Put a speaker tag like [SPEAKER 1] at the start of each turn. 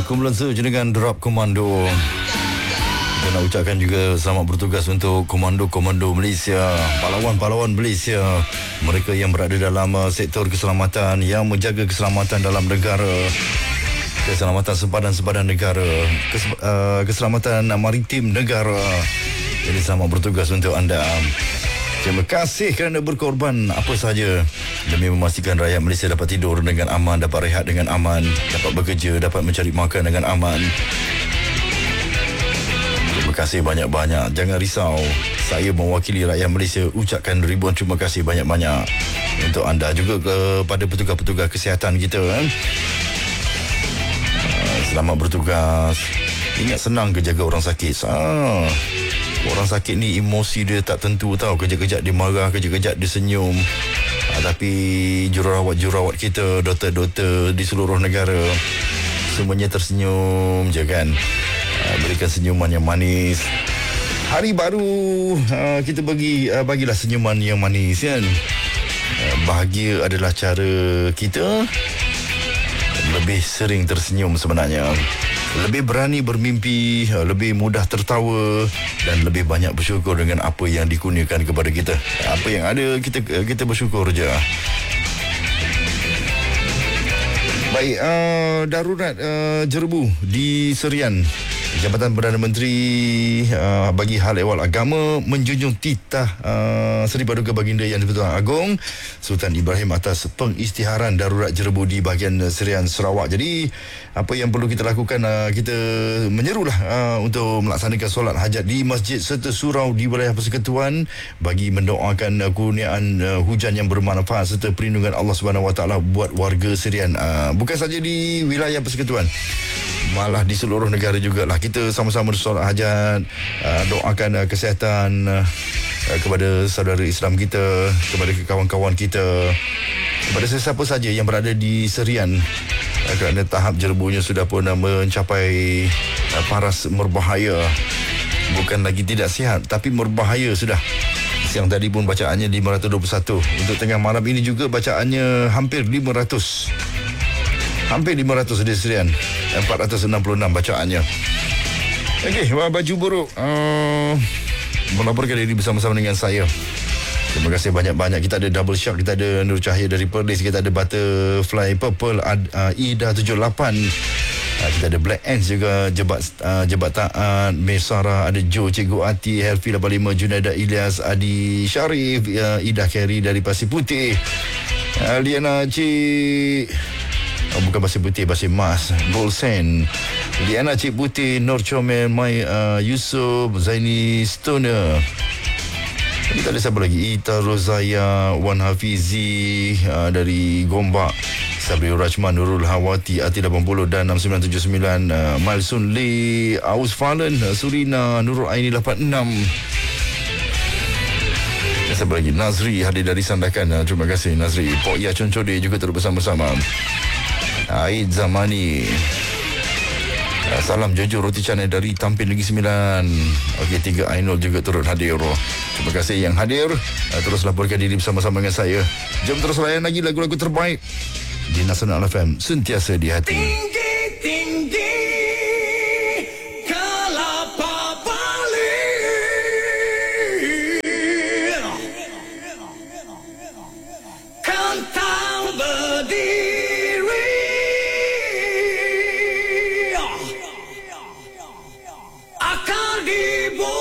[SPEAKER 1] Kumpulan Surge dengan Drop Komando. Kita nak ucapkan juga selamat bertugas untuk komando-komando Malaysia, pahlawan-pahlawan Malaysia, mereka yang berada dalam sektor keselamatan, yang menjaga keselamatan dalam negara, keselamatan sempadan-sempadan negara, keselamatan maritim negara. Jadi selamat bertugas untuk anda. Terima kasih kerana berkorban apa sahaja demi memastikan rakyat Malaysia dapat tidur dengan aman, dapat rehat dengan aman, dapat bekerja, dapat mencari makan dengan aman. Terima kasih banyak-banyak. Jangan risau, saya mewakili rakyat Malaysia ucapkan ribuan terima kasih banyak-banyak untuk anda, juga kepada petugas-petugas kesihatan kita. Selamat bertugas. Ingat, senang ke jaga orang sakit. Orang sakit ni emosi dia tak tentu tau. Kejap-kejap dia marah, kejap-kejap dia senyum. Tapi jururawat-jururawat kita, doktor-doktor di seluruh negara, semuanya tersenyum je kan. Berikan senyuman yang manis. Hari baru, kita bagilah senyuman yang manis kan. Bahagia adalah cara kita lebih sering tersenyum sebenarnya. Lebih berani bermimpi, lebih mudah tertawa dan lebih banyak bersyukur dengan apa yang dikurniakan kepada kita. Apa yang ada, kita bersyukur je. Baik, darurat Jerebu di Serian. Jabatan Perdana Menteri bagi Hal Ehwal Agama menjunjung titah Seri Paduka Baginda Yang di-Pertuan Agong Sultan Ibrahim atas pengisytiharan darurat Jerebu di bahagian Serian Sarawak. Jadi apa yang perlu kita lakukan, kita menyerulah untuk melaksanakan solat hajat di Masjid serta surau di wilayah Persekutuan bagi mendoakan kurniaan hujan yang bermanfaat serta perlindungan Allah Subhanahu Wa Taala buat warga Serian. Bukan saja di wilayah Persekutuan, malah di seluruh negara jugalah. Kita sama-sama solat hajat, doakan kesihatan kepada saudara Islam kita, kepada kawan-kawan kita, kepada sesiapa saja yang berada di Serian, kerana tahap Jerebunya sudah pun mencapai paras merbahaya. Bukan lagi tidak sihat, tapi merbahaya sudah. Siang tadi pun bacaannya 521. Untuk tengah malam ini juga bacaannya hampir 500. Hampir 500 di Serian. 466 bacaannya. Okey, baju buruk melaporkan diri bersama-sama dengan saya. Terima kasih banyak-banyak. Kita ada Double Shark, kita ada Nur Cahaya dari Perlis, kita ada Butterfly Purple, Ida 78, kita ada Black Ants juga, Jebat Taat, Mesara, ada Joe, Cikgu Ati, Helfi 85, Junaida Ilyas, Adi Syarif, Ida Carey dari Pasir Putih, Liana Cik, bukan Pasir Putih, Pasir Mas, Golsen, Liana Cik Putih, Nur Comel, Mai Yusof, Zaini Stoner. Kita ada siapa lagi? Ita Rozaya, Wan Hafizi dari Gombak, Sabri Rajman, Nurul Hawati, Ati 80 dan 6979, Malsun Lee, Aus Falen, Surina, Nurul Aini 86. Siapa lagi? Nazri hadir dari Sandakan. Terima kasih Nazri. Pok Ya Concode juga turut bersama-sama. Aid Zamani. Salam Jojo Roti Canai dari Tampin Negeri Sembilan. Okey, 3 Ainul juga turut hadir. Terima kasih yang hadir. Terus laporkan diri bersama-sama dengan saya. Jom terus layan lagi lagu-lagu terbaik di Nasional FM, sentiasa di hati.
[SPEAKER 2] Tinggi, tinggi, kelapa balik, kentang berdiri, akar di bumi.